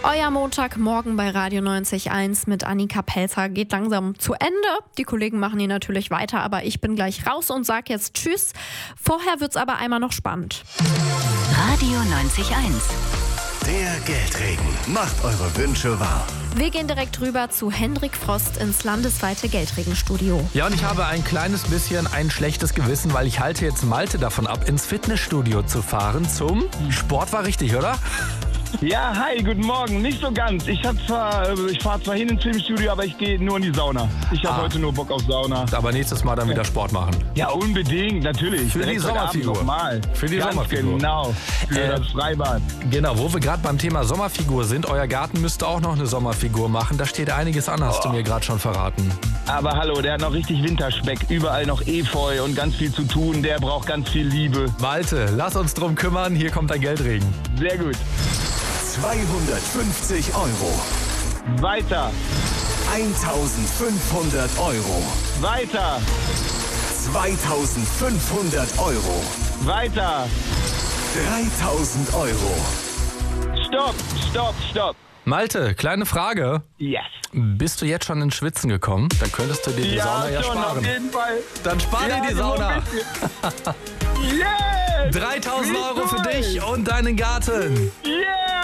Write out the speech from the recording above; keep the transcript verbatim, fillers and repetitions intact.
Euer Montagmorgen bei Radio neunzig Komma eins mit Annika Pelzer geht langsam zu Ende. Die Kollegen machen hier natürlich weiter, aber ich bin gleich raus und sag jetzt Tschüss. Vorher wird's aber einmal noch spannend. Radio neunzig Komma eins. Der Geldregen macht eure Wünsche wahr. Wir gehen direkt rüber zu Hendrik Frost ins landesweite Geldregenstudio. Ja, und ich habe ein kleines bisschen ein schlechtes Gewissen, weil ich halte jetzt Malte davon ab, ins Fitnessstudio zu fahren zum Sport. War richtig, oder? Ja, hi, guten Morgen. Nicht so ganz. Ich hab zwar, ich fahre zwar hin ins Filmstudio, aber ich gehe nur in die Sauna. Ich habe Ah. heute nur Bock auf Sauna. Aber nächstes Mal dann wieder Sport machen. Ja, unbedingt, natürlich. Für die Direkt heute Abend Sommerfigur. Nochmal. Für die Ganz Sommerfigur. Genau. Für Äh, das Freibad. Genau, wo wir gerade beim Thema Sommerfigur sind. Euer Garten müsste auch noch eine Sommerfigur machen. Da steht einiges an, hast du mir gerade schon verraten. Aber hallo, der hat noch richtig Winterspeck. Überall noch Efeu und ganz viel zu tun. Der braucht ganz viel Liebe. Malte, lass uns drum kümmern. Hier kommt dein Geldregen. Sehr gut. zweihundertfünfzig Euro. Weiter. eintausendfünfhundert Euro. Weiter. zweitausendfünfhundert Euro. Weiter. dreitausend Euro. Stopp, stopp, stopp. Malte, kleine Frage. Yes. Bist du jetzt schon ins Schwitzen gekommen? Dann könntest du dir die Ja, Sauna ja schon, auf sparen. jeden Fall. Dann spar Ja, dir die nur ein Sauna. bisschen. Yes! dreitausend Wie Euro für toll. dich und deinen Garten. Yeah!